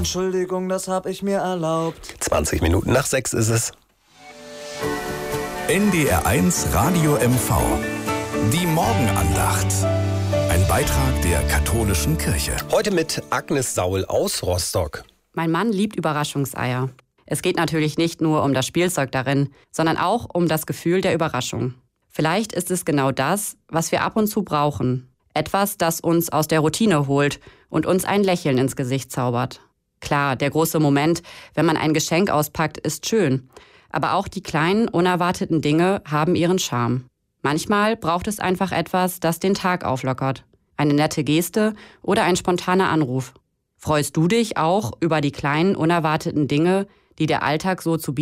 Entschuldigung, das hab ich mir erlaubt. 20 Minuten nach 6 ist es. NDR1 Radio MV. Die Morgenandacht. Ein Beitrag der katholischen Kirche. Heute mit Agnes Saul aus Rostock. Mein Mann liebt Überraschungseier. Es geht natürlich nicht nur um das Spielzeug darin, sondern auch um das Gefühl der Überraschung. Vielleicht ist es genau das, was wir ab und zu brauchen. Etwas, das uns aus der Routine holt und uns ein Lächeln ins Gesicht zaubert. Klar, der große Moment, wenn man ein Geschenk auspackt, ist schön. Aber auch die kleinen, unerwarteten Dinge haben ihren Charme. Manchmal braucht es einfach etwas, das den Tag auflockert. Eine nette Geste oder ein spontaner Anruf. Freust du dich auch über die kleinen, unerwarteten Dinge, die der Alltag so zu bieten